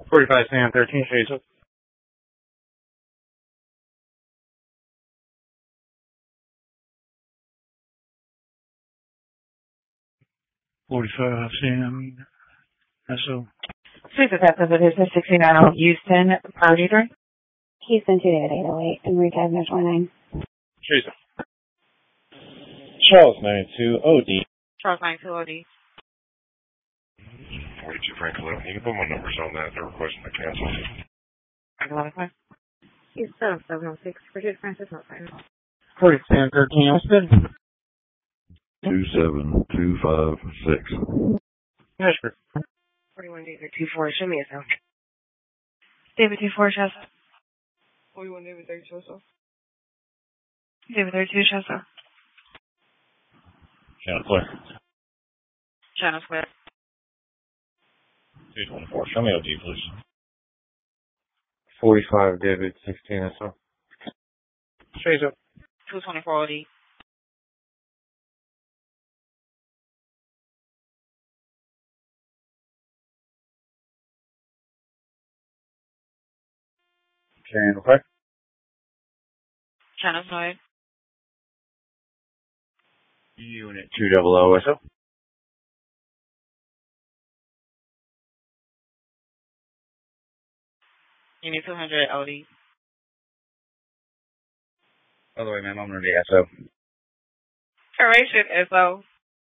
45 Sam, 13 Shades. 45 Sam, SO. Please accept the business 69 Houston, Priority Drive. Houston 2 David 808, and Recap 29. Shades. Charles 92 OD. Charles 92 OD. 42 Frank 11. You can put my numbers on that. They're requesting to cancel. Houston 706, Bridget Francis, not fine. 40 Sam, 13 Austin. 27256. Ashford. 41 David 24, show me a sound. David 24, Shasta. 41 David 32, Shasta. David 32, Shasta. Channel clear. Channel Square. 224. Show me OD, please. 45 David 16 SO. Shades. 224 OD. Channel Craig. Channel Side. Unit 200 SO. Unit 200 OD. By the way, ma'am, I'm going to be SO. Correction, SO.